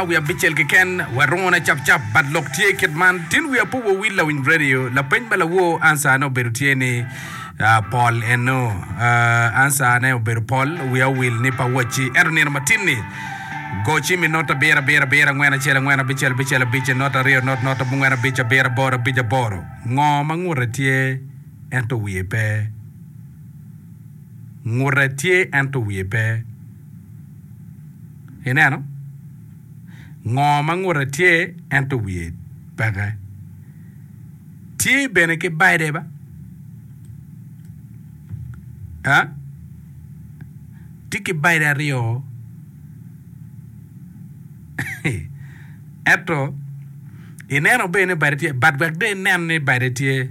We are Bichel Ken, Warona Chap Chap, but look, take it, man. Tin we are Power Willa in radio. La Penbala Wo answer no Bertiene, Paul and no answer no Ber Paul. We are will Nipa Wachi, Ernir Martini. Go chimi not a bear, when a chell, when a bitch, not a real, not a bungana bitch, a bear, bor, a bitch, a boro. No manguratie, and to weepe. Muratie, and to weepe. Inano? Ngoma ngura tie ento wie baga tie beneke baide ba ha tiki baide rio eto ineno bene baide tie bad back de nenne baide tie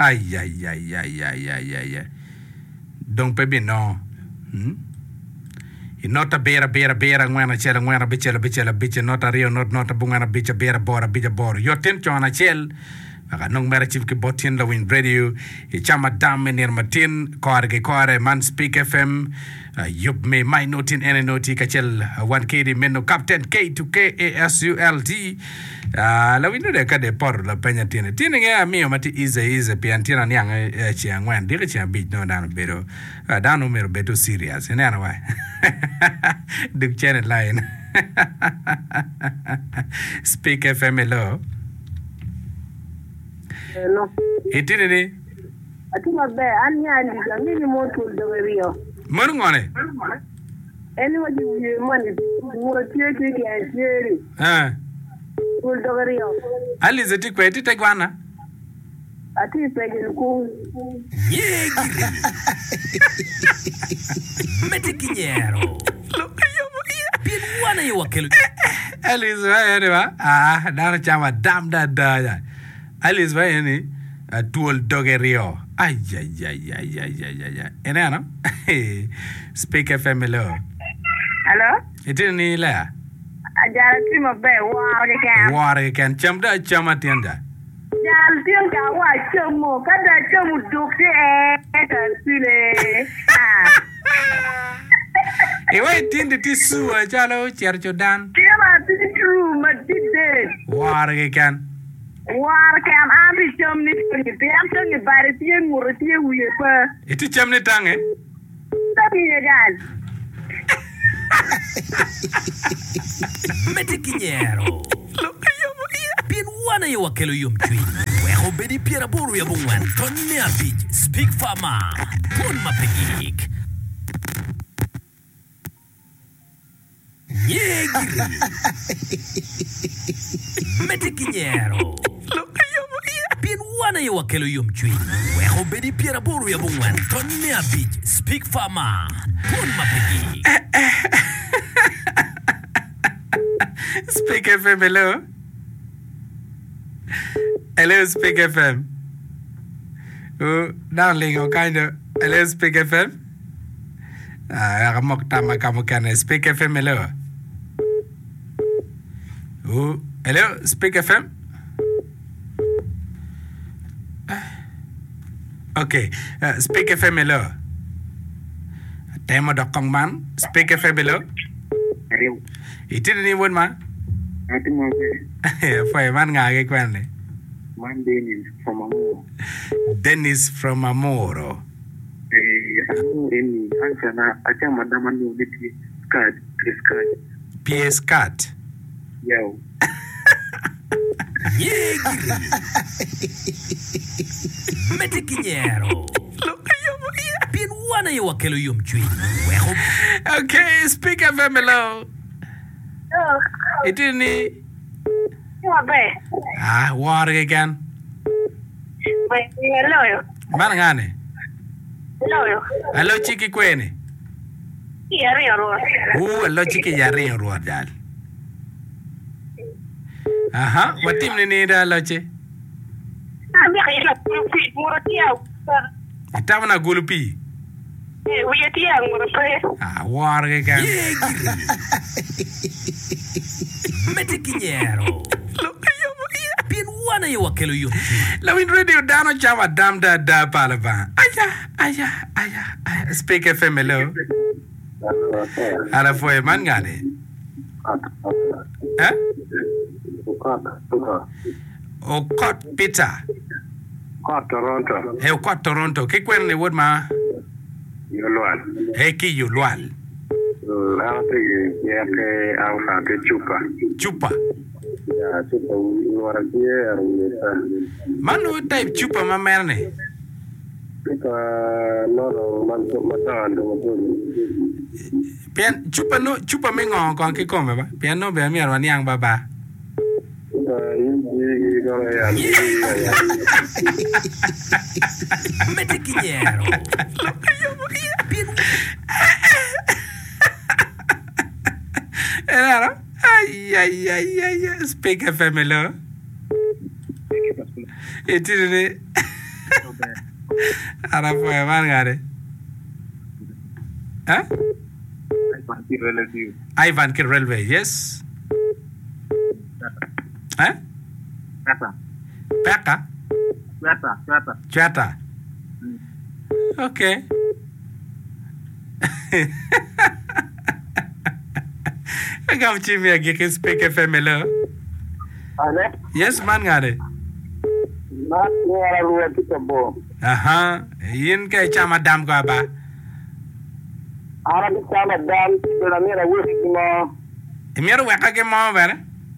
ay donc pebi no not a bear, when a chell, when a bitch, not a real, not a bungana bitch, a bear, bor. Your tension on a shell. I no matter chief botin the wind radio, a chama dam near Martin, Corre, man speak FM. You may my note in any note, Kachel, 1KD Meno Captain K to KASULT. La window de Cade Por, la Penatina. Tinning me, Mati is a piantina young chiang when Dirichia beat no down better. Down no mere better serious in any way. The channel line. Speak FM hello. No. It didn't it? I think my bed, I'm here, more to the Rio. Money. Anyway, you money, more cheating and cheering. Will the Rio. I listen to quite take one. I think it's cool. Yeah, Metiquinero. Look, Pin one of your kill. Alice, now chama damn that. Alice, why any a tool doggerio? Ay. Enano? Speak FM hello. Hello? It didn't need la. I just see my bed, wow, they can. Water can chum that chamatenda. I'll think I watch some more. Can I come with You wait in the tissue, a jello, Chercho Dan. True, but did Water can. War can I be chummy for you? I'm telling you about it, you more dear with your fur. It's a chumney tongue, eh? Stop you guys. Metiquinero. Look, Pin one of your killium tree. Where Hobedi Pierre Boria Bungan, Tony Beach, Speak Farmer, Pun Mapik. Yeah, Metiquinero. Look, Pin one of your killium tree. Where Hobedi Pierre Boria Bungan, Tony Beach, Speak Farmer, Pun Mapik. Speak FM, hello. Hello, Speak FM. Oh, darling, or kind of. Hello, Speak FM. Speak FM, hello. Oh, hello, Speak FM. Okay, Speak FM, hello. Demo dot com man. Speak FM, hello. It didn't even man. I think my For a man, I get man Dennis from Amoro. Dennis from Amoro. I know any answer now. I tell Madame I know the PS card. PS card. Yeah. Metiquinero. Look, Pin one of your killium tree. Okay, Speak FM hello. Oh, It didn't it? my bed. Water again. Hello. Manangane. Hello. Hello, Chiki Quene. Here, Hello, Chiki Yari Road. What team need a loche? I'm here. More dear. Itavana Gulupi. We are dear. Water again. Metiquinero. Look, Pin one of your killium. Lawin radio down Java damn that Palavan. Aya. Speak FM hello. Ala for a man got it. Okot Peter. Toronto. Okot Toronto. Ki kwen ni wod ma? Yolwal. Ki yulwal. Ate ke alfa ke chupa. Chupa. Ya, chupa wara kie arungeta. Manu type chupa ma merne. Chupa no matando matoni. Pian chupa me ngong kon ki kome ba. Pian no be mi arwani ang baba. Mete quiñero. Era, ay, Speak FM lo. Itu ni. Ara fue man gare. Ivan Kid Railway, yes. Peka? Chata. Okay. Agam chimi agi ke Speak FM lo. Yes man gare. Man ngara ruwa kitabo. Aha, yin kay chama dam ko ba. Ara chama dam pero mira wuki mo. Mira weka ke mo ba.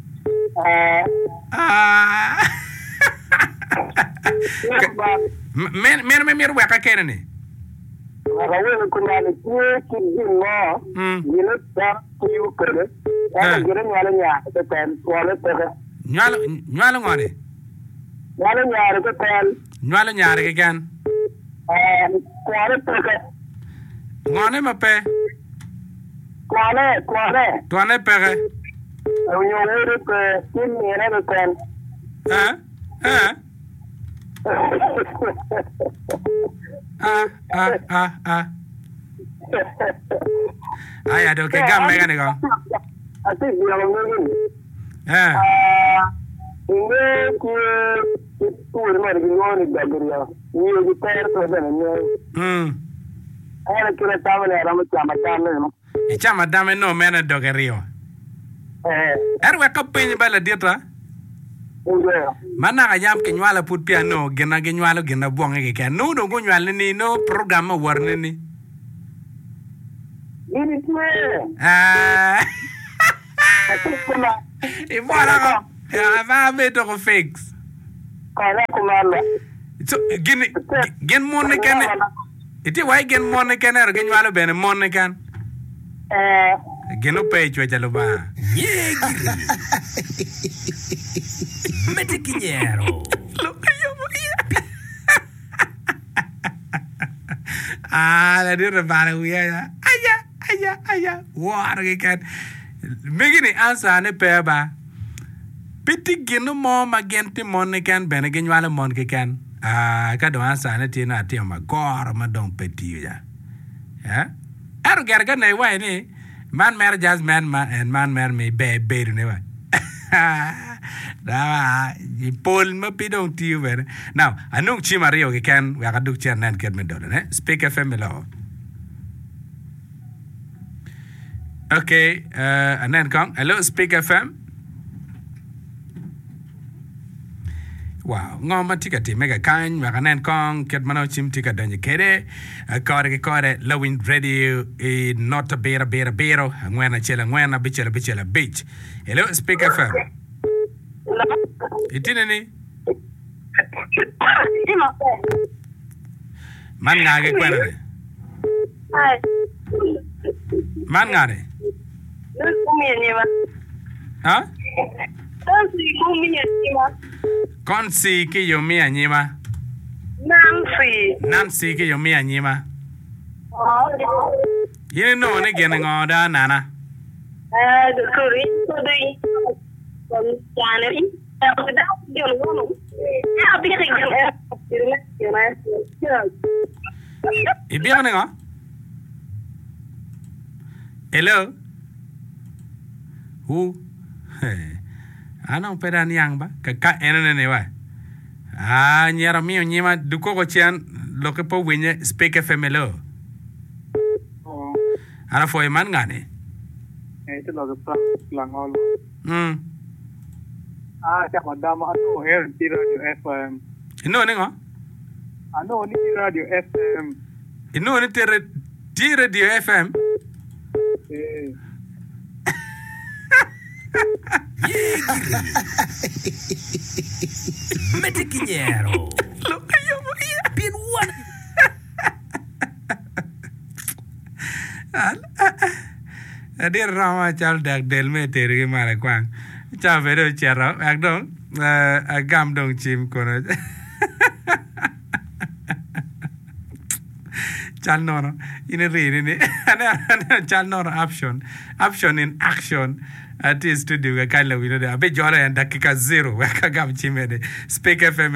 Mira weka ke ni. Rawen kuma ni ki mo. Yile ta ku kele. Ara gere nyala nya te ten wala te. Nyala ngore. Nyala nya te ten. Nyala nya ke kan. Kwale te. Ngone mape. Kwale. Tuane pere. Ayo wore ke tin mera te ten. Ay, ado ke gam mega ni ko. Ati dia ngomong. Ini ku mer ngoni dagriya. Ni di per to da ni. Ay kira tawa le ram chama no. E chama dame no mena dogeriyo. We ka pin bala dietra. Mana ga yam ke nyala put piano gena ge nyala gena bonge ge kan no go nyala ni no program warne ni. Ini tuwe. Voilà ko. Va mettre ko fix. Kala kumala. So gen monne kan. Iti wai gen monne kan er gen nyala ben monne kan. Geno pe chwe jalo ba. Mete quiñero. La dire para uya. Aya. War ke kan. Begini ansa ne pe ba. Piti geno mo magenti monne kan ben gen wala mon ke kan. Ka do ansa ne tina ti ma gor ma don peti ya. Gar ne wa ni. Man mer jazz man and man mer me be ne wa. Paul ma pidong tiu ver. Now, anong chimario ke kan wa kaduk chen nan ket me do ne. Speak FM lo. Okay, anan kong. Hello Speak FM. Wow, ngoma tika ti mega kan wa kanan kong ket mano chim tika donye kere. Kore Lowin Radio e nota bera ngwana chela ngwana bichela beach. Hello Speak FM. Itine ni? Man ngage kwena ni? Man ngare? Ha? Konsi ki yomi anyima. Nancy ki yomi anyima. Yini no ne gene ngoda nana. Ibiang ngo? Hello. Anong pera niyang ba? Kaka enene wa. Nyara mi nyima duko ko chian lo ke po winye Speak FM lo. Ana foi man ngane. Itu lagu pelangol. Ah, siapa dama anu di radio FM. Ino ni ngo? Anu ni radio FM. Ino ni di radio FM. Metiquiñero. Lo que yo voy a bien one. Adir rama chal dak del me tergi mara kwang. Cha vedo chero ak dong agam dong chim kono. Chal nono ini ri ni ana chal nono option in action at studio ga kala wino de abe jora ya dakika 0 ka gam chimede Speak FM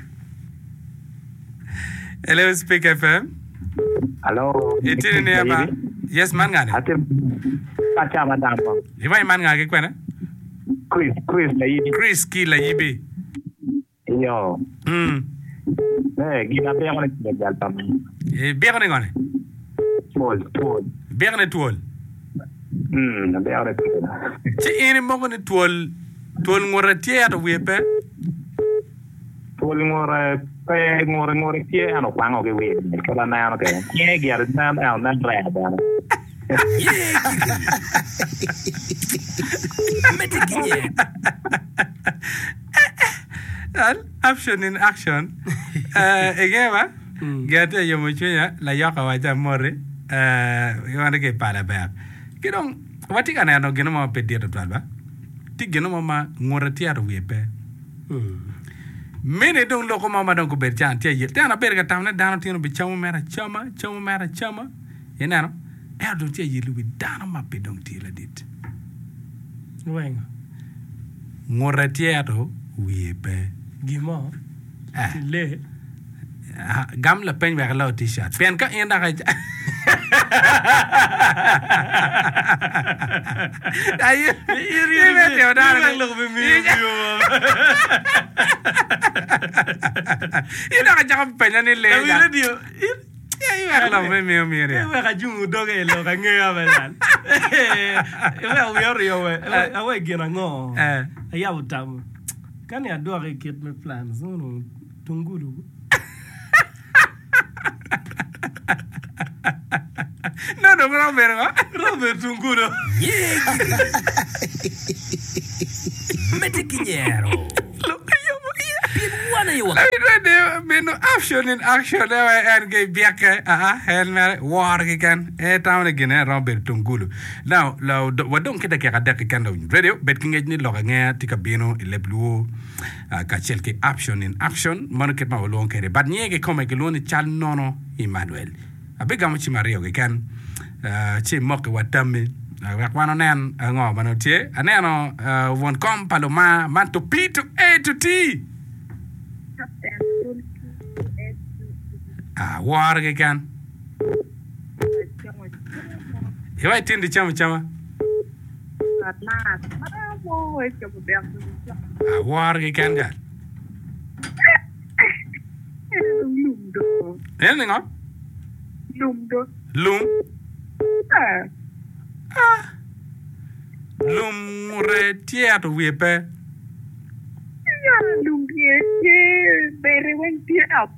hello Speak FM hello itini ne ba yes man ngane atem pacha madam ibai man ngake kwena Chris la yibi Chris ki la yibi yo gina be ngone ti dal tam berne ngone tuol berne tuol na be ora ti ci ini mo ngone tuol ngora tiato wepe tuol ngora pe ngora tie ano kwango ke we kala na ano ke tie gi ar na re ba option in action egema gata yo muchunya la yoka wacha more yone ke pala ba kidong wati kana no gino mo pedir ba ti gino mo ma ngorati ar wepe mene dong loko mama dong ko berchan ti yel tana berga tamna dano tino bi chamu mera chama yena no do ti yel wi dano ma pe dong ti la dit wenga ngorati ar wepe gimo le gam la pen ver la t-shirt pen ka enda ka ayo iri te odara lo be mi ina ka jam pen ni le ya dio ayo la be mi re e ka jungu doge lo ka ngea balan e wa yo we awe gina ngo ya utam kan ya do ke kit me plan zonu tunguru no Robert tunguru Metiquiñero. Lo que yo bien one you beno option in action and ge biake helmer war again town again Robert tungulu now wadon kita ke kada ke kanda radio bet kinge ni lo nga tika beno leblu ka chelke option in action market ma wolon kere bad nyege come ke loni chal nono Emmanuel abega mo chimario ke kan chi mok watame wakwana nen ngo manotie aneno won kom paloma man to P to A to T war ke kan Iwai tindi chama war ke kan ga ngo lum re tiato wepe ya lum bere wen tiato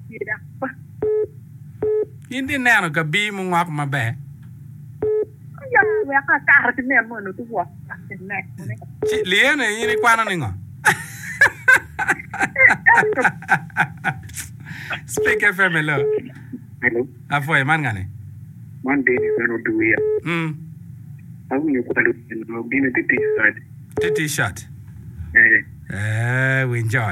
indi nano ka bi mu ngak mabe ya we ka ne mo no tu wa ne ci liene yini kwana ningo Speak FM hello afoy man ngane man de ni no duya awu ni ko alu no gina t-shirt we enjoy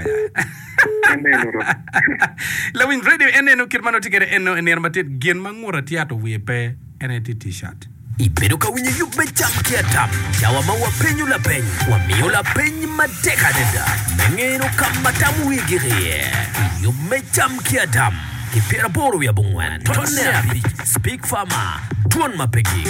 Lawin radio ene no kirmano tigere eno enermatet gen mangura tiato wepe ene t-shirt Ipero ka winyo yub me cham kia tam Yawa mawa penyu la penyu Wa miyo la penyu madeka deda Mengeno kama tamu wigiri Yub me cham kia tam Kipira boru ya bungwan Tone api Speak Farmer Tuan mapegi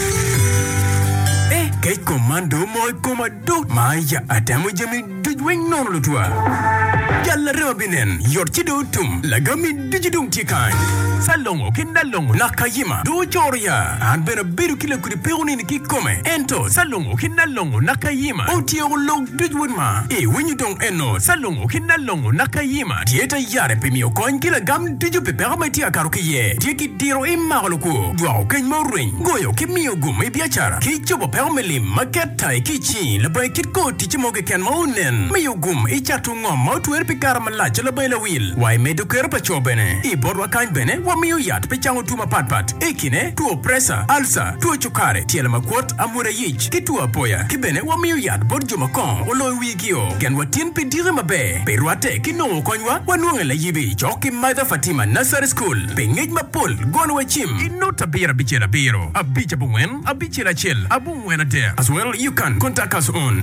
Kay komando moy komado Maya adamu jami dujweng non lutua Yalla Robinen, Yorchido Tum, Lagami Digidum Tikai. Salongo, Kindalongo, Nakayima, Do Choria, and Bera Berukila could be in Kikome. Ento, Salongo, Kindalongo, Nakayima, Otio Log Didwima. When you don't eno, Salongo, Kindalongo, Nakayima, Tieta Yare Pimio Coin Killa Gam Didu Pepamatia Karuki, take it Diro in Maluku, Dwao Ken Moring, Goyo, Kimio Gum, Biachara, Kichobo Pelmelim, Maketa, Kichi, Labai Kitko, Tichimoga Can Monen, Mayugum, Ichatungo, Motu Epicaramalacha, Labella Wheel, why made the Kerpa Chobene, E Borwa Kind Bene, Wamio Yat, Pechango Tuma Patpat, Ekine, to oppressor, Alsa, to a Chukare, Tielamaquot, Amura Yich, Kitua Poya, Kibene, Wamio Yat, Borjumacon, Olo Wigio, Can Watin Pedirama Bay, Peruate, Kino, Conwa, Wanuela Yibi, Jokim Mother Fatima Nursery School, Pengage Mapul, Gonwa Chim, Inota Bira Bichera Biro, a Bichabuen, a Bichera Chill, a Bumwena Dare. As well, you can contact us on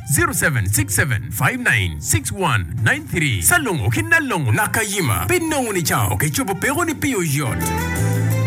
0767596193. Salongo Kinalongo Nakayima, Pinoni Chao, Kechubo Peroni Pio Yacht.